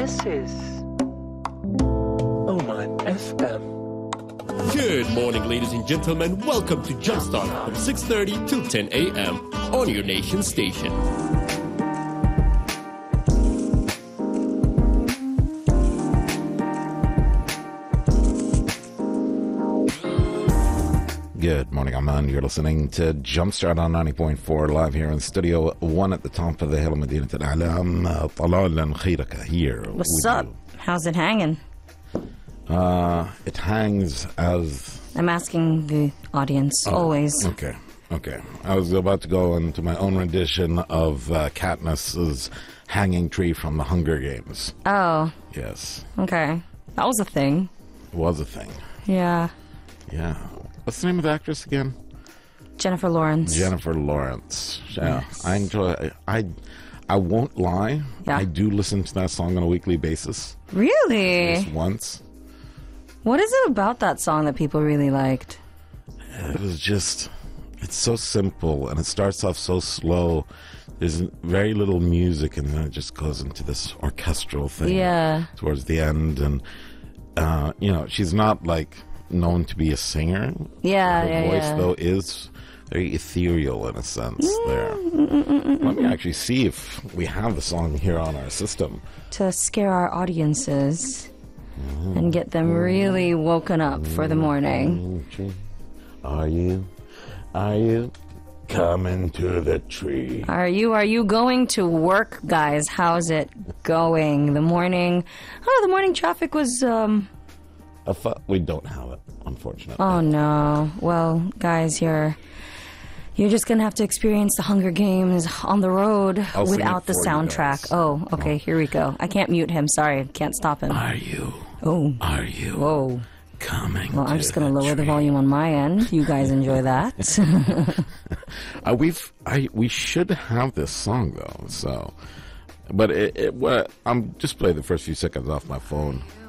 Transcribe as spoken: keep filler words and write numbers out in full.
This is Oman F M. Good morning, ladies and gentlemen. Welcome to Jumpstart from six thirty till ten a.m. on your nation station. Good morning, Oman. You're listening to Jumpstart on ninety point four live here in Studio One at the top of the hill of Medina Al-Alam. Talal and Khiraka here. What's up? You. How's it hanging? Uh, it hangs as... I'm asking the audience, oh, always. Okay, okay. I was about to go into my own rendition of uh, Katniss's Hanging Tree from the Hunger Games. Oh. Yes. Okay. That was a thing. It was a thing. Yeah. Yeah. What's the name of the actress again? Jennifer Lawrence. Jennifer Lawrence. Yeah. Yes. I enjoy I I won't lie. Yeah. I do listen to that song on a weekly basis. Really? Just once. What is it about that song that people really liked? It was just, it's so simple and it starts off so slow. There's very little music and then it just goes into this orchestral thing. Yeah. Towards the end. And, uh, you know, she's not like known to be a singer. Yeah, Her yeah, voice, yeah. though, is very ethereal in a sense there. Let me actually see if we have the song here on our system. To scare our audiences and get them really woken up for the morning. Are you, are you coming to the tree? Are you, are you going to work, guys? How's it going? The morning, oh, the morning traffic was, um... I thought we don't have it, unfortunately. Oh, no. Well, guys, you're you're just going to have to experience the Hunger Games on the road I'll sing without it the for you soundtrack. guys. Oh, okay, here we go. I can't mute him. Sorry, can't stop him. Are you? Oh. Are you? Whoa. Coming Well, I'm to just going to the lower the tree? volume on my end. You guys enjoy that. uh, we've, I, we should have this song, though, so... But it, it, what, I'm just playing the first few seconds off my phone.